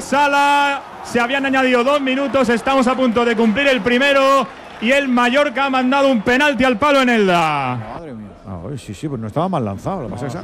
Alex Sala. Se habían añadido 2 minutos. Estamos a punto de cumplir el primero. Y el Mallorca ha mandado un penalti al palo en Elda. Madre mía. Sí, pues no estaba mal lanzado. Lo que pasa es que